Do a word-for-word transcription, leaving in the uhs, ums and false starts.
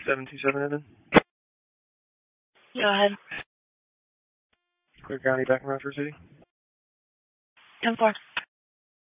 seven two seven Evan. Go ahead. Clear County, back in Rochford City. ten four.